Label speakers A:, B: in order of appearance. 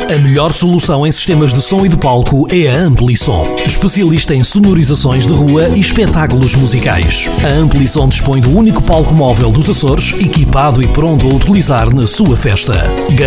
A: A melhor solução em sistemas de som e de palco é a Amplisom, especialista em sonorizações de rua e espetáculos musicais. A Amplisom dispõe do único palco móvel dos Açores, equipado e pronto a utilizar na sua festa.